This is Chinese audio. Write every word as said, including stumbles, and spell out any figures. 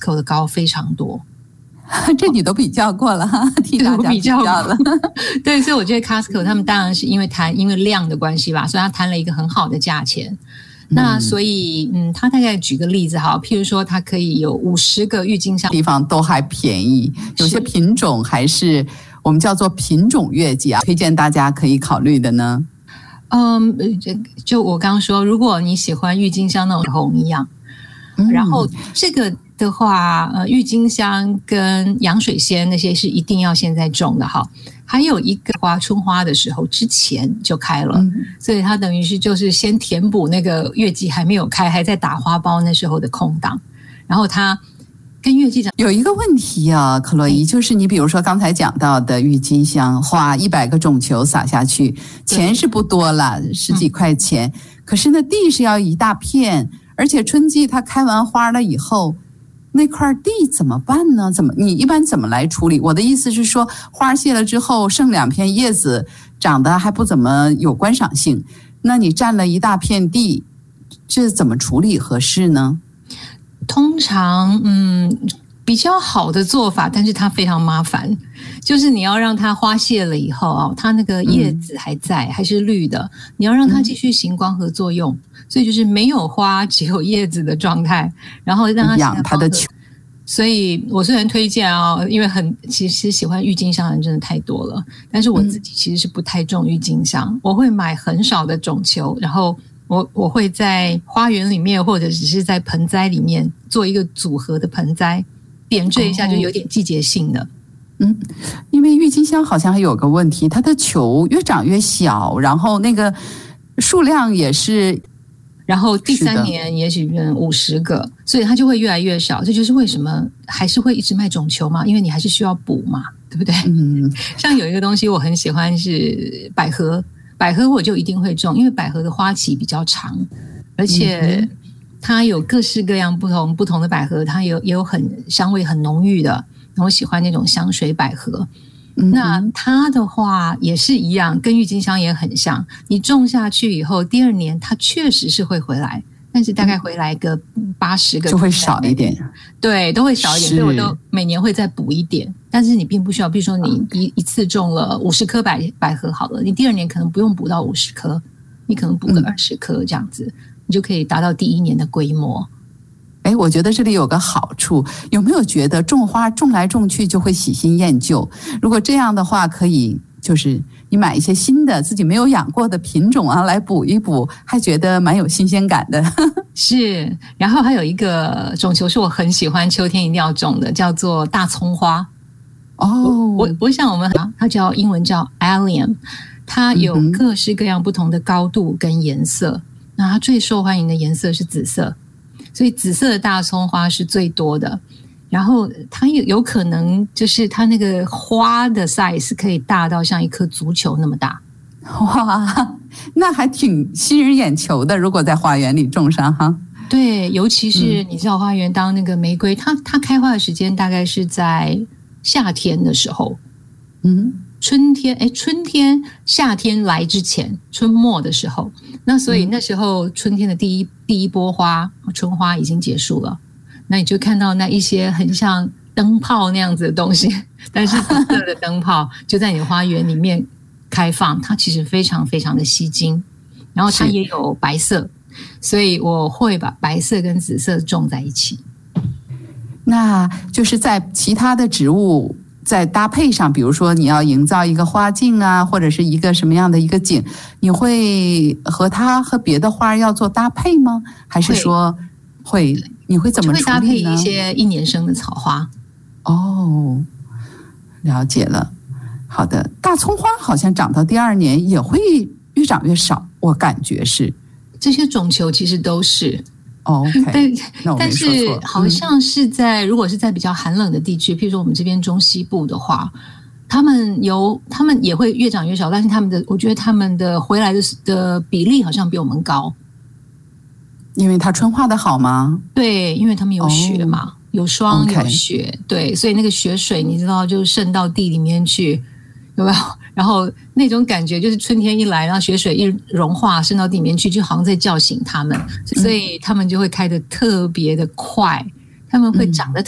Costco 的高非常多。 这你都比较过了哈，替大家比较了。 对，所以我觉得 Costco 他们当然是因为谈因为量的关系吧，所以他谈了一个很好的价钱。那所以嗯，他大概举个例子哈，譬如说他可以有五十个郁金香， 地方都还便宜，有些品种还是我们叫做品种月季啊，推荐大家可以考虑的呢。 嗯，就我刚刚说，如果你喜欢郁金香那种红一样，嗯、然后这个的话，呃，郁金香跟洋水仙那些是一定要现在种的哈。还有一个花春花的时候之前就开了，嗯、所以它等于是就是先填补那个月季还没有开，还在打花苞那时候的空档，然后它跟月季有一个问题啊，克洛伊，就是你比如说刚才讲到的郁金香，花一百个种球撒下去，钱是不多了，十几块钱，嗯、可是那地是要一大片，而且春季它开完花了以后。那块地怎么办呢？怎么你一般怎么来处理？我的意思是说，花谢了之后剩两片叶子，长得还不怎么有观赏性，那你占了一大片地，这怎么处理合适呢？ 通常，嗯，比较好的做法，但是它非常麻烦，就是你要让它花谢了以后啊，它那个叶子还在，嗯、还是绿的，你要让它继续行光合作用。嗯所以就是没有花只有叶子的状态，然后让它养它的球。 所以我虽然推荐啊，因为很其实喜欢郁金香的人真的太多了，但是我自己其实是不太种郁金香，嗯、我会买很少的种球，然后我我会在花园里面或者只是在盆栽里面做一个组合的盆栽，点缀一下就有点季节性的。哦嗯，因为郁金香好像还有个问题，它的球越长越小，然后那个数量也是。 然后第三年也许变五十个，所以它就会越来越少。这就是为什么还是会一直卖种球嘛，因为你还是需要补嘛，对不对？嗯，像有一个东西我很喜欢是百合，百合我就一定会种，因为百合的花期比较长，而且它有各式各样不同不同的百合，它有也有很香味很浓郁的，我喜欢那种香水百合。那它的话也是一样，跟郁金香也很像。你种下去以后，第二年它确实是会回来，但是大概回来个八十个就会少一点。 对，都会少一点，所以我都每年会再补一点。但是你并不需要，比如说你一一次种了五十颗百百合好了，你第二年可能不用补到五十颗，你可能补个二十颗这样子，嗯、你就可以达到第一年的规模。 哎，我觉得这里有个好处，有没有觉得种花种来种去就会喜新厌旧？如果这样的话，可以就是你买一些新的自己没有养过的品种啊，来补一补，还觉得蛮有新鲜感的。 是，然后还有一个种球是我很喜欢，秋天一定要种的，叫做大葱花。哦，我我想我们它叫英文叫 allium， 它有各式各样不同的高度跟颜色。嗯、那它最受欢迎的颜色是紫色。所以紫色的大葱花是最多的，然后它有有可能就是它那个花的 size 可以大到像一颗足球那么大。 哇，那还挺吸人眼球的，如果在花园里种上哈。 对，尤其是你知道花园当那个玫瑰，它它开花的时间大概是在夏天的时候。嗯。春天，哎，春天、夏天来之前，春末的时候，那所以那时候春天的第一第一波花，春花已经结束了，那你就看到那一些很像灯泡那样子的东西，但是紫色的灯泡就在你的花园里面开放，它其实非常非常的吸睛，然后它也有白色，所以我会把白色跟紫色种在一起。 那就是在其他的植物在搭配上，比如说你要营造一个花境啊，或者是一个什么样的一个景，你会和它和别的花要做搭配吗？还是说会？会你会怎么处理呢？ 会搭配一些一年生的草花。 哦，了解了。好的，大葱花好像长到第二年也会越长越少，我感觉是。 这些种球其实都是。 Oh, OK， 但但是好像是在、嗯、如果是在比较寒冷的地区，譬如说我们这边中西部的话，他们有他们也会越长越少，但是他们的我觉得他们的回来的的比例好像比我们高， 因为它春化的好吗？ 对，因为他们有雪嘛， oh, 有霜 okay. 有雪，对，所以那个雪水你知道就渗到地里面去，有没有？然后那种感觉就是春天一来，然后雪水一融化渗到地里面去，就好像在叫醒他们，所以他们就会开得特别的快，他们会长得